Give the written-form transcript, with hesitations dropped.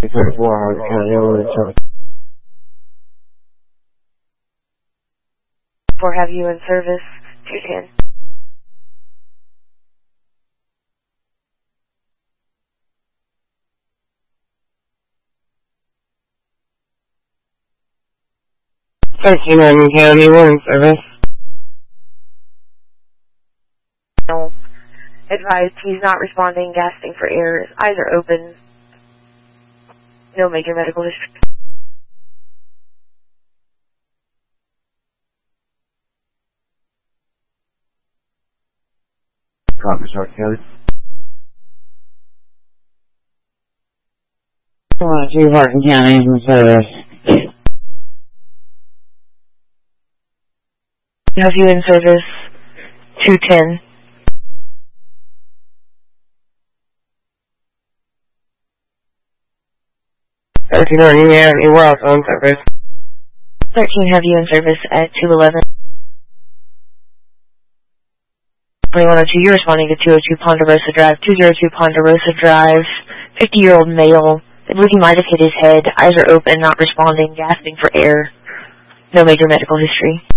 For have you in service 210. County, we're in service. No. Advised he's not responding, gasping for air. His eyes are open. No major medical history. Copy, Stark County. 2 Harkin County in service. Have you in service 210. We're also in service. 13 have you in service at 211. 2102, you're responding to 202 Ponderosa Drive, 202 Ponderosa Drive, 50-year-old male. I believe he might have hit his head. Eyes are open, not responding, gasping for air. No major medical history.